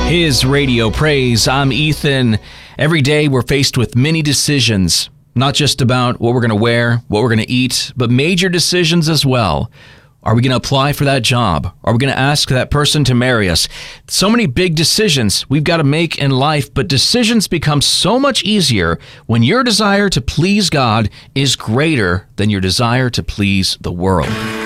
His Radio Praise. I'm Ethan. Every day we're faced with many decisions, not just about what we're going to wear, what we're going to eat, but major decisions as well. Are we going to apply for that job? Are we going to ask that person to marry us? So many big decisions we've got to make in life, but decisions become so much easier when your desire to please God is greater than your desire to please the world.